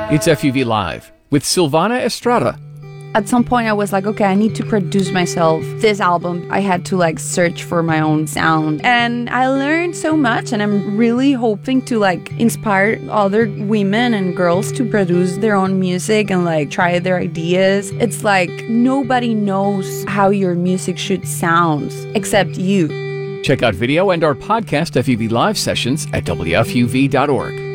It's FUV Live with Silvana Estrada. At some point I was like, okay, I need to produce myself this album. I had to like search for my own sound, and I learned so much, and I'm really hoping to like inspire other women and girls to produce their own music and like try their ideas. It's like nobody knows how your music should sound except you. Check out video and our podcast FUV Live sessions at WFUV.org.